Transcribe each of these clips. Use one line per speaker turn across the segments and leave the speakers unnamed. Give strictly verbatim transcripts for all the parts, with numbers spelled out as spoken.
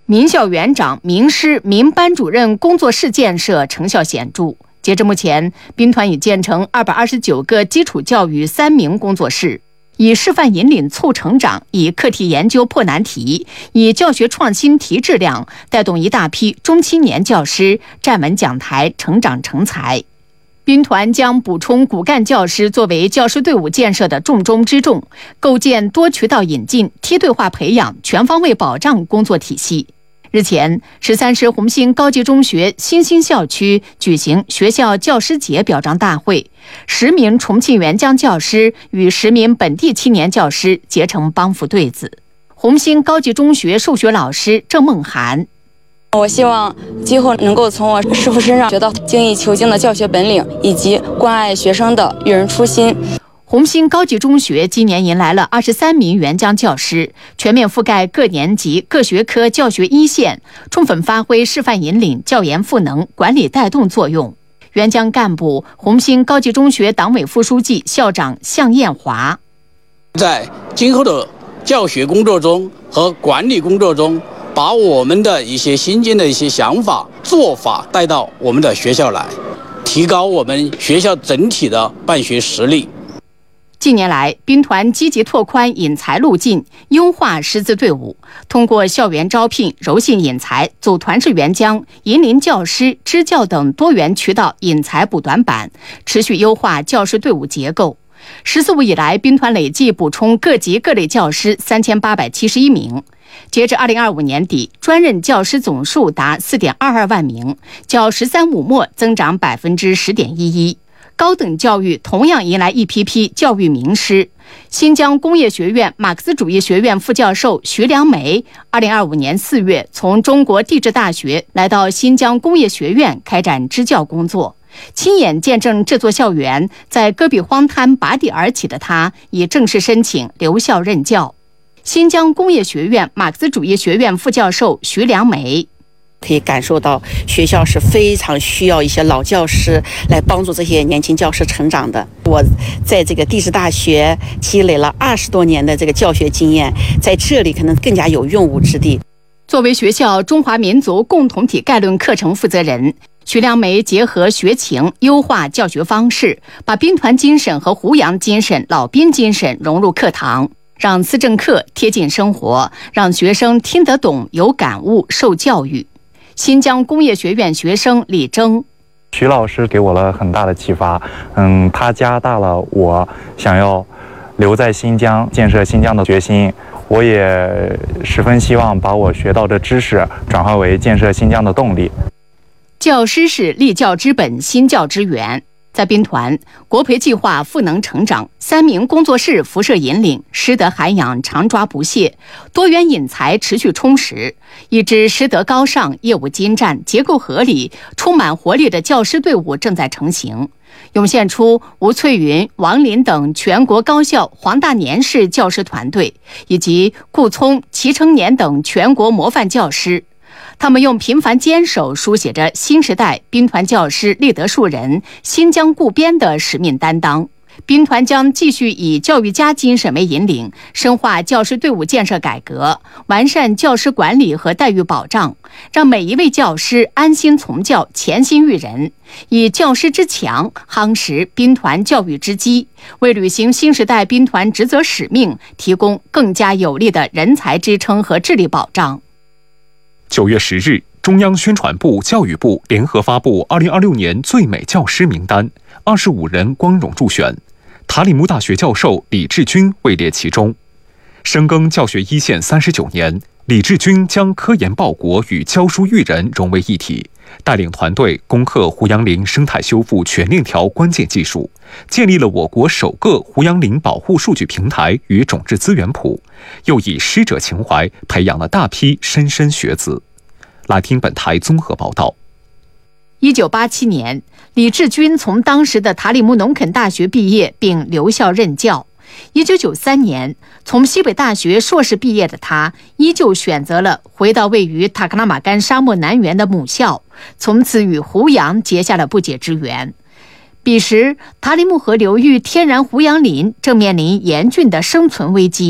民校园长、民师、民班主任工作室建设成效显著。截至目前，兵团已建成二百二十九个基础教育三名工作室，以示范引领促成长，以课题研究破难题，以教学创新提质量，带动一大批中青年教师站稳讲台，成长成才。兵团将补充骨干教师作为教师队伍建设的重中之重，构建多渠道引进、梯队化培养、全方位保障工作体系。日前，十三师红星高级中学新兴校区举行学校教师节表彰大会，十名重庆援疆教师与十名本地青年教师结成帮扶对子。红星高级中学数学老师郑梦涵：
我希望今后能够从我师傅身上学到精益求精的教学本领，以及关爱学生的育人初心。
红星高级中学今年迎来了二十三名援疆教师，全面覆盖各年级各学科教学一线，充分发挥示范引领、教研赋能、管理带动作用。援疆干部红星高级中学党委副书记、校长向艳华：
在今后的教学工作中和管理工作中，把我们的一些新进的一些想法、做法带到我们的学校来，提高我们学校整体的办学实力。
近年来，兵团积极拓宽引才路径，优化师资队伍，通过校园招聘、柔性引才、组团式援疆、引领教师、支教等多元渠道引才补短板，持续优化教师队伍结构。“十四五”以来，兵团累计补充各级各类教师三千八百七十一名。截至二零二五年底，专任教师总数达四点二二万名，较“十三五”末增长百分之十点一一。高等教育同样迎来一批批教育名师。新疆工业学院马克思主义学院副教授徐良梅，二零二五年四月从中国地质大学来到新疆工业学院开展支教工作，亲眼见证这座校园在戈壁荒滩拔地而起的他，已正式申请留校任教。新疆工业学院马克思主义学院副教授徐良梅：
可以感受到学校是非常需要一些老教师来帮助这些年轻教师成长的。我在这个地质大学积累了二十多年的这个教学经验，在这里可能更加有用武之地。
作为学校中华民族共同体概论课程负责人，徐良梅结合学情优化教学方式，把兵团精神和胡杨精神、老兵精神融入课堂，让思政课贴近生活，让学生听得懂、有感悟、受教育。新疆工业学院学生李征：
徐老师给我了很大的启发，嗯，他加大了我想要留在新疆、建设新疆的决心。我也十分希望把我学到的知识转化为建设新疆的动力。
教师是立教之本、新教之源。在兵团，国培计划赋能成长，三名工作室辐射引领，师德涵养常抓不懈，多元引才持续充实，一支师德高尚、业务精湛、结构合理、充满活力的教师队伍正在成型，涌现出吴翠云、王林等全国高校黄大年式教师团队，以及顾聪、齐成年等全国模范教师。他们用平凡坚守书写着新时代兵团教师立德树人、新疆固边的使命担当。兵团将继续以教育家精神为引领，深化教师队伍建设改革，完善教师管理和待遇保障，让每一位教师安心从教、潜心育人，以教师之强夯实兵团教育之基，为履行新时代兵团职责使命提供更加有力的人才支撑和智力保障。
九月十日，中央宣传部、教育部联合发布二零二六年最美教师名单，二十五人光荣入选，塔里木大学教授李志军位列其中。深耕教学一线三十九年，李志军将科研报国与教书育人融为一体，带领团队攻克胡杨林生态修复全链条关键技术，建立了我国首个胡杨林保护数据平台与种质资源库，又以师者情怀培养了大批莘莘学子。来听本台综合报道。
一九八七年，李志军从当时的塔里木农垦大学毕业并留校任教。一九九三年，从西北大学硕士毕业的他，依旧选择了回到位于塔克拉玛干沙漠南缘的母校，从此与胡杨结下了不解之缘。彼时，塔里木河流域天然胡杨林正面临严峻的生存危机。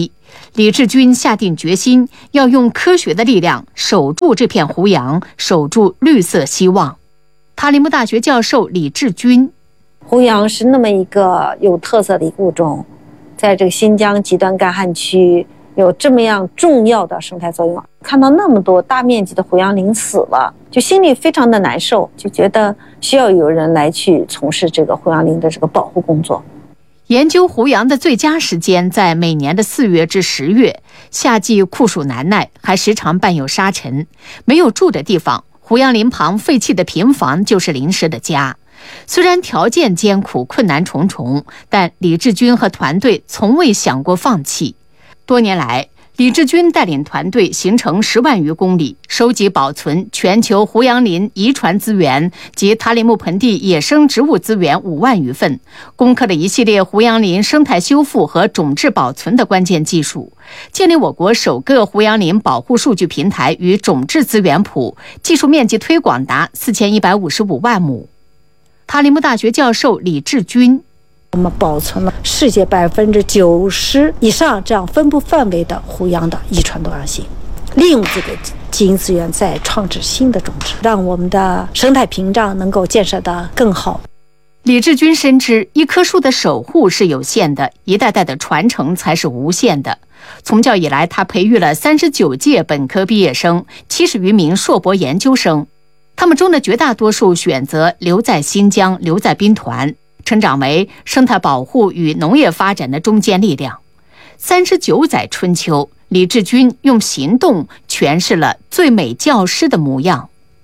李志军下定决心要用科学的力量守住这片胡杨，守住绿色希望。塔里木大学教授李志军：
胡杨是那么一个有特色的一个物种，在这个新疆极端干旱区有这么样重要的生态作用。看到那么多大面积的胡杨林死了，就心里非常的难受，就觉得需要有人来去从事这个胡杨林的这个保护工作。
研究胡杨的最佳时间在每年的四月至十月，夏季酷暑难耐，还时常伴有沙尘，没有住的地方，胡杨林旁废弃的平房就是临时的家。虽然条件艰苦，困难重重，但李志军和团队从未想过放弃。多年来，李志军带领团队行程十万余公里，收集保存全球胡杨林遗传资源及塔里木盆地野生植物资源五万余份，攻克了一系列胡杨林生态修复和种质保存的关键技术，建立我国首个胡杨林保护数据平台与种质资源谱，技术面积推广达四千一百五十五万亩。塔里木大学教授李志军：
我们保存了世界百分之九十以上这样分布范围的胡杨的遗传多样性，利用这个基因资源再创制新的种质，让我们的生态屏障能够建设得更好。
李志军深知，一棵树的守护是有限的，一代代的传承才是无限的。从教以来，他培育了三十九届本科毕业生，七十余名硕博研究生，他们中的绝大多数选择留在新疆，留在兵团，成长为生态保护与农业发展的中坚力量。三十九载春秋，李志军用行动诠释了最美教师的模样。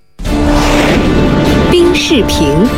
兵视频。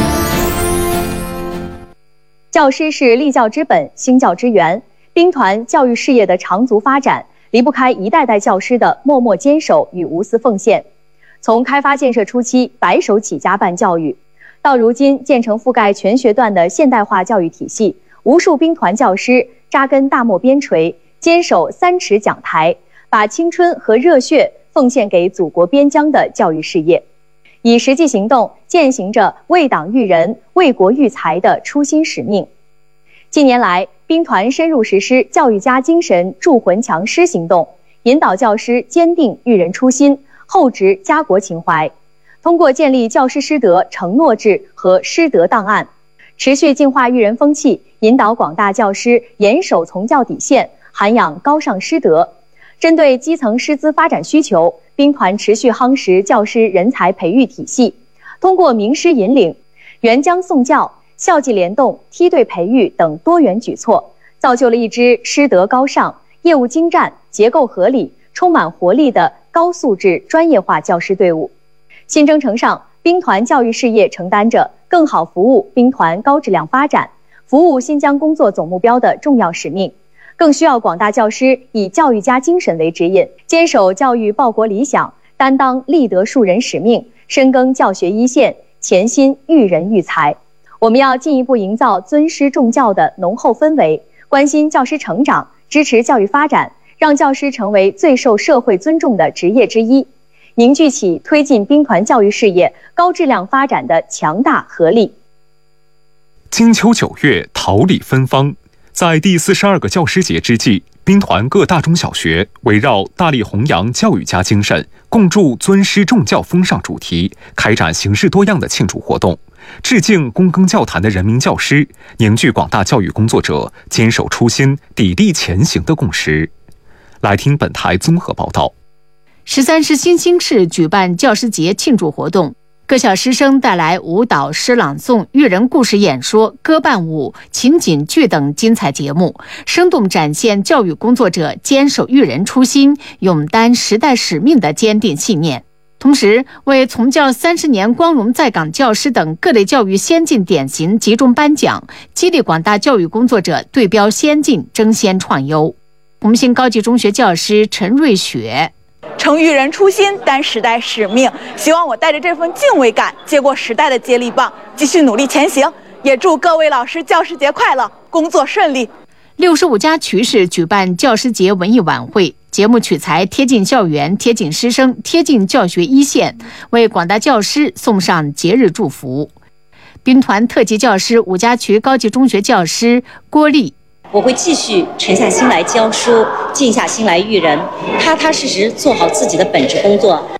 教师是立教之本，兴教之源。兵团教育事业的长足发展，离不开一代代教师的默默坚守与无私奉献。从开发建设初期白手起家办教育，到如今建成覆盖全学段的现代化教育体系，无数兵团教师扎根大漠边陲，坚守三尺讲台，把青春和热血奉献给祖国边疆的教育事业，以实际行动践行着为党育人、为国育才的初心使命。近年来，兵团深入实施教育家精神铸魂强师行动，引导教师坚定育人初心，厚植家国情怀。通过建立教师师德承诺制和师德档案，持续净化育人风气，引导广大教师严守从教底线，涵养高尚师德。针对基层师资发展需求，兵团持续夯实教师人才培育体系，通过名师引领、援疆送教、校际联动、梯队培育等多元举措，造就了一支师德高尚、业务精湛、结构合理、充满活力的高素质专业化教师队伍。新征程上，兵团教育事业承担着更好服务兵团高质量发展、服务新疆工作总目标的重要使命，更需要广大教师以教育家精神为指引，坚守教育报国理想，担当立德树人使命，深耕教学一线，潜心育人育才。我们要进一步营造尊师重教的浓厚氛围，关心教师成长，支持教育发展，让教师成为最受社会尊重的职业之一，凝聚起推进兵团教育事业高质量发展的强大合力。
金秋九月，桃李芬芳。在第四十二个教师节之际，兵团各大中小学围绕大力弘扬教育家精神，共筑尊师重教风尚主题，开展形式多样的庆祝活动，致敬躬耕教坛的人民教师，凝聚广大教育工作者坚守初心、砥砺前行的共识。来听本台综合报道。
十三师新兴市举办教师节庆祝活动，各校师生带来舞蹈、诗朗诵、育人故事演说、歌伴舞、情景剧等精彩节目，生动展现教育工作者坚守育人初心、勇担时代使命的坚定信念。同时，为从教三十年光荣在岗教师等各类教育先进典型集中颁奖，激励广大教育工作者对标先进、争先创优。红星高级中学教师陈瑞雪：
承育人初心，担时代使命，希望我带着这份敬畏感接过时代的接力棒，继续努力前行。也祝各位老师教师节快乐，工作顺利。
六十五家区市举办教师节文艺晚会，节目取材贴近校园、贴近师生、贴近教学一线，为广大教师送上节日祝福。兵团特级教师五家区高级中学教师郭丽：
我会继续沉下心来教书，静下心来育人，踏踏实实做好自己的本职工作。